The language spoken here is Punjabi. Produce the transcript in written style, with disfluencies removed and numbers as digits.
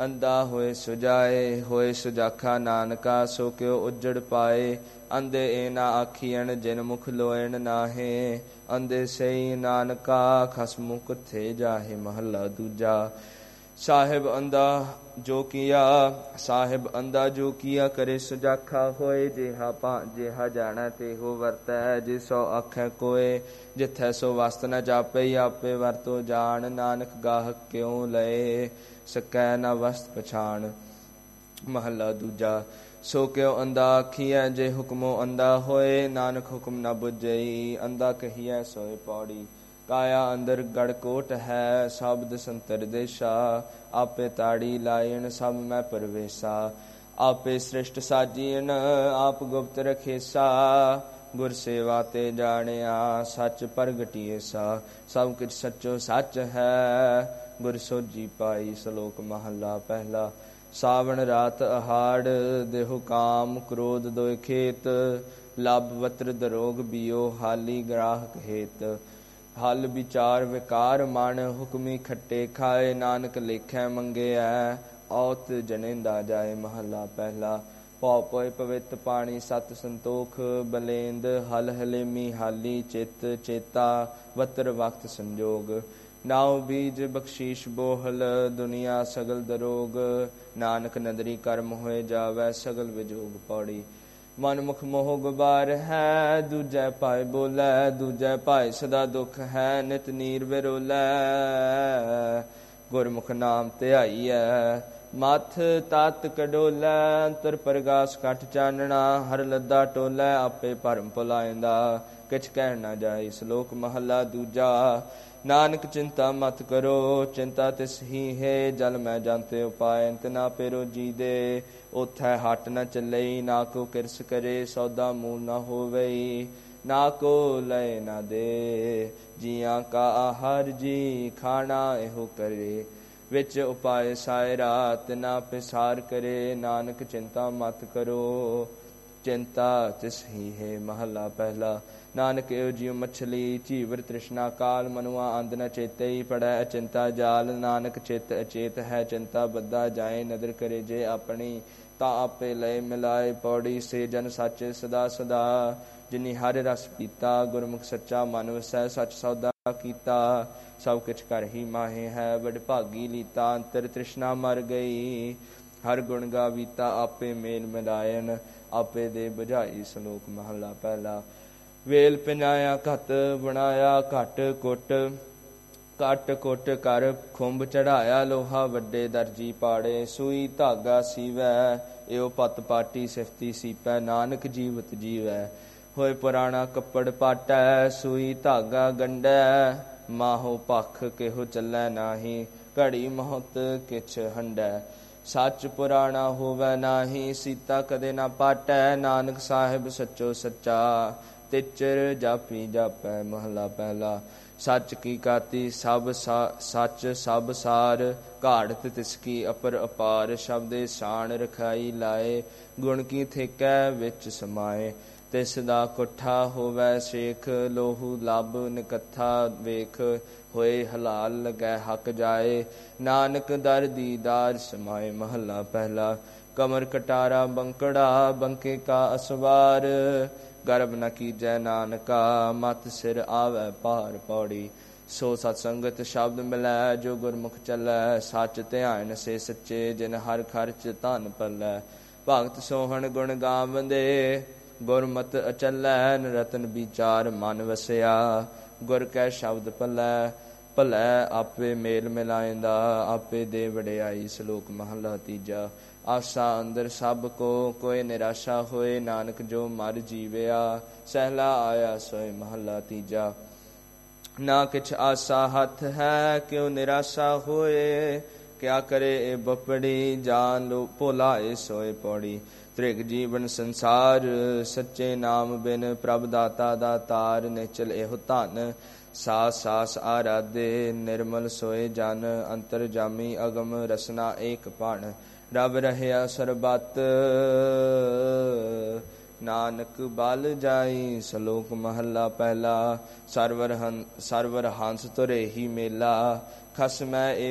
ਅੰਧਾ ਹੋਏ ਸੁਜਾਏ, ਹੋਏ ਸੁਜਾਖਾ ਨਾਨਕਾ, ਸੋ ਕਿਉ ਉੱਜੜ ਪਾਏ। ਅੰਧੇ ਇਹ ਨਾ ਆਖੀਐਣ, ਜਿਨ ਮੁਖ ਲੋਇਣ ਨਾਹੇ। ਅੰਧੇ ਸਈ ਨਾਨਕਾ, ਖਸਮੁ ਕੁਥੇ ਜਾਹੇ। ਮਹੱਲਾ ਦੂਜਾ। ਸਾਹਿਬ ਅੰਧਾ ਜੋ ਕੀਆ, ਸਾਹਿਬ ਅੰਧਾ ਜੋ ਕੀਆ, ਕਰੇ ਸੁਜਾਖਾ ਹੋਏ। ਜਿਹਾ ਜਾਣੈ ਤੇਹੋ ਵਰਤੈ, ਜਿਸੋ ਆਖੈ ਕੋਏ। ਜਿਥੈ ਸੋ ਵਸਤ ਨ ਜਾਪੈ, ਆਪੇ ਵਰਤੋ ਜਾਣ। ਨਾਨਕ ਗਾਹਕ ਕਿਉ ਲਏ, ਸਕੈ ਨ ਵਸਤ ਪਛਾਣ। ਮਹੱਲਾ ਦੂਜਾ। ਸੋ ਕਿਉ ਅੰਧਾ ਆਖੀਐ, ਜੇ ਹੁਕਮੋ ਅੰਧਾ ਹੋਏ। ਨਾਨਕ ਹੁਕਮ ਨ ਬੁਝਈ, ਅੰਧਾ ਕਹੀਐ ਸੋਏ ਪੌੜੀ। ਕਾਇਆ ਅੰਦਰ ਗੜਕੋਟ ਹੈ, ਸ਼ਬਦ ਸੰਤਰ ਦੇਸ਼ਾ। ਆਪੇ ਤਾੜੀ ਲਾਇਣ, ਸਭ ਮੈਂ ਪਰਵੇਸਾ। ਆਪੇ ਸ੍ਰਿਸ਼ਟ ਸਾਜੀਨ, ਆਪ ਗੁਪਤ ਰਖੇਸਾ। ਗੁਰ ਸੇਵਾ ਤੇ ਜਾਣਿਆ, ਸੱਚ ਪ੍ਰਗਟੀਏ ਸਾ। ਸਭ ਕੁਛ ਸੱਚੋ ਸੱਚ ਹੈ, ਗੁਰ ਸੋਝੀ ਪਾਈ। ਸ਼ਲੋਕ ਮਹੱਲਾ ਪਹਿਲਾ। ਸਾਵਣ ਰਾਤ ਅਹਾੜ, ਦੇਹੁ ਕਾਮ ਕ੍ਰੋਧ ਦੋਇ ਖੇਤ। ਲੱਭ ਵਤਰ ਦਰੋਗ ਬੀਓ, ਹਾਲੀ ਗ੍ਰਾਹਕ ਹੇਤ। ਹਲ ਵਿਚਾਰ ਵਿਕਾਰ ਮਨ, ਹੁਕਮੀ ਖੱਟੇ ਖਾਏ। ਨਾਨਕ ਲੇਖੈ ਮੰਗਿਐ, ਔਤ ਜਣੇਂਦਾ ਜਾਏ। ਮਹੱਲਾ ਪਹਿਲਾ। ਭਉ ਪੋਇ ਪਵਿੱਤ ਪਾਣੀ, ਸਤ ਸੰਤੋਖ ਬਲੇਂਦ। ਹਲ ਹਲੇਮੀ ਹਾਲੀ, ਚਿੱਤ ਚੇਤਾ ਵਤਰ ਵਕਤ ਸੰਜੋਗ। ਨਾਉ ਬੀਜ ਬਖਸ਼ੀਸ਼ ਬੋਹਲ, ਦੁਨੀਆ ਸਗਲ ਦਰੋਗ। ਨਾਨਕ ਨਦਰੀ ਕਰਮ ਹੋਏ ਜਾਵੈ, ਸਗਲ ਵਿਜੋਗ। ਪੌੜੀ। ਮਨ ਮੁਖ ਮੋਹ ਗੁਬਾਰ ਹੈ, ਦੂਜੈ ਭਾਇ ਬੋਲੈ। ਦੂਜੈ ਭਾਇ ਸਦਾ ਦੁਖ ਹੈ, ਨਿਤ ਨੀਰ ਵਿਰੋਲੈ। ਗੁਰਮੁਖ ਨਾਮ ਧਿਆਈਐ, ਮਥ ਤਤ ਕਡੋਲੈ। ਅੰਤਰ ਪ੍ਰਗਾਸ ਘਟ ਚਾਨਣਾ, ਹਰ ਲੱਦਾ ਟੋਲੈ। ਆਪੇ ਭਰਮ ਭੁਲਾਇਂਦਾ, ਕਿਛ ਕਹਿ ਨਾ ਜਾਏ। ਸ਼ਲੋਕ ਮਹੱਲਾ ਦੂਜਾ। ਨਾਨਕ ਚਿੰਤਾ ਮਤ ਕਰੋ, ਚਿੰਤਾ ਤਿਸ ਹੀ ਹੈ। ਜਲ ਮੈਂ ਜਾਂਤੇ ਉਪਾਇ, ਅੰਤ ਨਾ ਪੇਰੋ ਜੀ ਦੇ। ਉਥੈ ਹਟ ਨ ਚੱਲਈ, ਨਾ ਕੋ ਕਿਰਸ ਕਰੇ। ਸੌਦਾ ਮੂਲ ਨਾ ਹੋਵਈ, ਨਾ ਕੋ ਲਏ ਨਾ ਦੇ। ਜੀਆਂ ਕਾ ਆਹਾਰ ਜੀ, ਖਾਣਾ ਇਹੋ ਕਰੇ। ਵਿੱਚ ਉਪਾਏ ਸਾਇ ਰਾਤ, ਨਾ ਪਿਸਾਰ ਕਰੇ। ਨਾਨਕ ਚਿੰਤਾ ਮਤ ਕਰੋ, ਚਿੰਤਾ ਤਿਸ ਹੀ ਹੈ। ਮਹੱਲਾ ਪਹਿਲਾ। ਨਾਨਕ ਇਹੋ ਜਿਉ ਮਛਲੀ, ਝੀਵਰ ਤ੍ਰਿਸ਼ਨਾ ਕਾਲ। ਮਨੁਆ ਅੰਧ ਨ ਚੇਤਈ, ਪੜੈ ਅਚਿੰਤਾ ਜਾਲ। ਨਾਨਕ ਚਿਤ ਅਚੇਤ ਹੈ, ਚਿੰਤਾ ਬੱਧਾ ਜਾਏ। ਨਦਰ ਕਰੇ ਜੇ ਆਪਣੀ, ਤਾਂ ਆਪੇ ਲਏ ਮਿਲਾਏ। ਪੌੜੀ। ਸੇ ਜਨ ਸਾਚੇ ਸਦਾ ਸਦਾ, ਜਿਨੀ ਹਰਿ ਰਸ ਪੀਤਾ। ਗੁਰਮੁਖ ਸੱਚਾ ਮਨ ਵਸੈ, ਸੱਚ ਸੌਦਾ ਕੀਤਾ। ਸਭ ਕੁਛ ਕਰ ਹੀ ਮਾਹੇ ਹੈ, ਵਡ ਭਾਗੀ ਲੀਤਾ। ਅੰਤਰ ਤ੍ਰਿਸ਼ਨਾ ਮਰ ਗਈ, ਹਰ ਗੁਣ ਗਾਵੀਤਾ। ਆਪੇ ਮੇਲ ਮਿਲਾਇਨ, ਆਪੇ ਦੇ ਬੁਝਾਈ। ਸ਼ਲੋਕ ਮਹੱਲਾ ਪਹਿਲਾ। ਵੇਲ ਪਿਨਾਇਆ ਘਤ, ਬਣਾਇਆ ਘਟ ਕੁੱਟ। ਘਟ ਕੁੱਟ ਕਰ ਖੁੰਭ ਚੜਾਇਆ, ਲੋਹਾ ਵੱਡੇ ਦਰਜੀ ਪਾੜੇ। ਸੂਈ ਧਾਗਾ ਸੀਵੈ, ਇਹੋ ਪਤ ਪਾਟੀ ਸਿਫਤੀ ਸੀਪੈ। ਨਾਨਕ ਜੀਵਤ ਜੀਵੈ, ਹੋਏ ਪੁਰਾਣਾ ਕੱਪੜ ਪਾਟੈ। ਸੂਈ ਧਾਗਾ ਗੰਢੈ, ਮਾਹੋ ਪੱਖ ਕਿਹੋ ਚੱਲੈ ਨਾਹੀ। ਘੜੀ ਮਹੁਤ ਕਿਛ ਹੰਡੈ, ਸੱਚ ਪੁਰਾਣਾ ਹੋਵੈ ਨਾਹੀ। ਸੀਤਾ ਕਦੇ ਨਾ ਪਾਟੈ, ਨਾਨਕ ਸਾਹਿਬ ਸੱਚੋ ਸੱਚਾ। ਤਿਚਰ ਜਾਪੀ ਜਾਪੈ। ਮਹੱਲਾ ਪਹਿਲਾ। ਸੱਚ ਕੀ ਕਾਤੀ, ਸਭ ਸੱਚ ਸਭ ਸਾਰ। ਘਾੜਤ ਤਿਸ ਕੀ ਅਪਰ ਅਪਾਰ। ਸ਼ਬਦੇ ਸਾਣ ਰਖਾਈ ਲਾਏ, ਗੁਣ ਕੀ ਥੇਕੈ ਵਿੱਚ ਸਮਾਏ। ਤਿਸ ਦਾ ਕੁੱਠਾ ਹੋਵੈ ਸੇਖ, ਲੋਹੂ ਲੱਭ ਨਿਕੱਥਾ ਵੇਖ। ਹੋਏ ਹਲਾਲ ਲੱਗੈ ਹੱਕ ਜਾਏ, ਨਾਨਕ ਦਰ ਦੀਦਾਰ ਸਮਾਏ। ਮਹੱਲਾ ਪਹਿਲਾ। ਕਮਰ ਕਟਾਰਾ ਬੰਕੜਾ, ਬੰਕੇ ਕਾ ਅਸਵਾਰ। ਗਰਭ ਨ ਕੀਜੈ ਨਾਨਕਾ, ਮਤ ਸਿਰ ਆਵੈ ਭਾਰ। ਪੌੜੀ। ਸੋ ਸਤ ਸੰਗਤ ਸ਼ਬਦ ਮਿਲੈ, ਜੋ ਗੁਰਮੁਖ ਚੱਲੈ। ਸੱਚ ਧਿਆਨ ਸੇ ਸੱਚੇ, ਜਿਨ ਹਰ ਖਰਚ ਧਨ ਪਲੈ। ਭਗਤ ਸੋਹਣ ਗੁਣ ਗਾਵੰਦੇ, ਗੁਰਮਤਿ ਅਚਲੈ। ਨਰਤਨ ਵਿਚਾਰ ਮਨ ਵਸਿਆ, ਗੁਰ ਕੈ ਸ਼ਬਦ ਭਲੈ। ਭਲੈ ਆਪੇ ਮੇਲ ਮਿਲਾਇਂਦਾ, ਆਪੇ ਦੇ ਵਡਿਆਈ। ਸ਼ਲੋਕ ਮਹੱਲਾ ਤੀਜਾ। ਆਸਾ ਅੰਦਰ ਸਭ ਕੋ, ਕੋਈ ਨਿਰਾਸ਼ਾ ਹੋਏ। ਨਾਨਕ ਜੋ ਮਰ ਜੀਵਿਆ, ਸਹਿਲਾ ਆਇਆ ਸੋਏ। ਮਹੱਲਾ ਤੀਜਾ। ਨਾ ਕਿਛ ਆਸਾ ਹੱਥ ਹੈ, ਕਿਉ ਨਿਰਾਸ਼ਾ ਹੋਏ। ਕਿਆ ਕਰੇ ਇਹ ਬਪੜੀ, ਜਾਨ ਲੋ ਭੁਲਾਏ ਸੋਏ। ਪੌੜੀ। ਤ੍ਰਿਗ ਜੀਵਨ ਸੰਸਾਰ, ਸੱਚੇ ਨਾਮ ਬਿਨ। ਪ੍ਰਭ ਦਾਤਾ ਦਾਤਾਰ, ਨਿਚਲ ਇਹੋ ਧਨ। ਸਾਸ ਸਾਸ ਆਰਾਧੇ, ਨਿਰਮਲ ਸੋਏ ਜਨ। ਅੰਤਰ ਜਾਮੀ ਅਗਮ, ਰਸਨਾ ਏਕ ਭਣ। ਰਬ ਰਹਿਆ ਸਰਬਤ, ਨਾਨਕ ਬਲ ਜਾਈ। ਸ਼ਲੋਕ ਮਹੱਲਾ ਪਹਿਲਾ। ਸਰਵਰ ਹੰਸ ਤੁਰੇ ਹੀ ਮੇਲਾ, ਖਸਮੈ